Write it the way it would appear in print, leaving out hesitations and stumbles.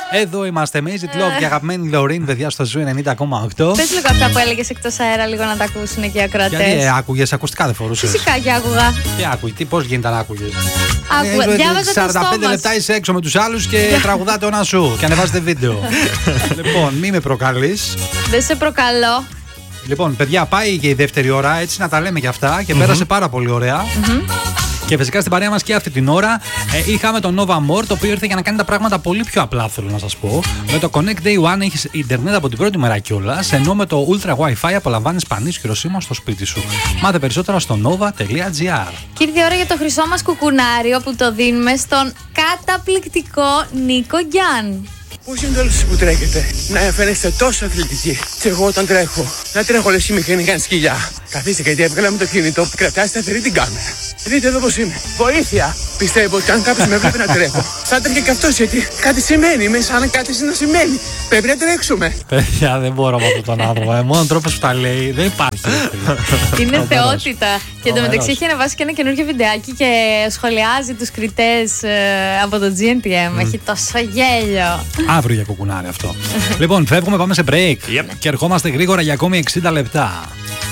Εδώ είμαστε, Amazing Love και αγαπημένη Λωρίν, παιδιά, στο Ζου 90,8. Πες λίγο αυτά που έλεγες εκτός αέρα, λίγο να τα ακούσουν και οι ακροατές. Γιατί άκουγες, ακουστικά δεν φορούσες? Φυσικά και άκουγα. Τι άκουγες, πώς γίνεται να άκουγες? Άκουγα, διάβαζα το 45 στόμα. λεπτά είσαι έξω με τους άλλους και τραγουδάτε όνα σου και ανεβάζετε βίντεο. Λοιπόν, μη με προκαλείς. Δεν σε προκαλώ. Λοιπόν, παιδιά, πάει και η δεύτερη ώρα, έτσι να τα λέμε και αυτά και πέρασε πάρα πολύ ωραία. Και φυσικά στην παρέα μας και αυτή την ώρα είχαμε τον Nova More, το οποίο ήρθε για να κάνει τα πράγματα πολύ πιο απλά, θέλω να σας πω. Με το Connect Day One έχεις ίντερνετ από την πρώτη μέρα κιόλας, ενώ με το Ultra Wi-Fi απολαμβάνεις πανίσχυρο σήμα στο σπίτι σου. Μάθε περισσότερα στο nova.gr. Και ήρθε η ώρα για το χρυσό μας κουκουνάρι, όπου το δίνουμε στον καταπληκτικό Νίκο Γκιάν. Πώς είναι όλες που τρέχετε να φαίνεστε τόσο αθλητικοί? Και εγώ όταν τρέχω, να τρέχω λες η μηχανή κάνει σκυλιά. Καθίστε γιατί έβγαλα με το κινητό που κρατάει σταθερή την κάμερα. Δείτε εδώ πώς είμαι. Βοήθεια! Πιστεύω ότι αν κάποιος με βλέπει να τρέχω, θα τρέχει και αυτός γιατί κάτι σημαίνει. Είμαι σαν κάτι να σημαίνει. Πρέπει να τρέξουμε. Παιδιά, δεν μπορώ με αυτόν τον άνθρωπο. Μόνο τρόπος που τα λέει δεν υπάρχει. Είναι θεότητα. Και εντωμεταξύ έχει ανεβάσει και ένα καινούργιο βιντεάκι και σχολιάζει τους κριτές από το GNTM. Έχει τόσο γέλιο. Αύριο για κουκουνάρι αυτό. Λοιπόν, φεύγουμε, πάμε σε break. Και ερχόμαστε γρήγορα για ακόμη 60 λεπτά.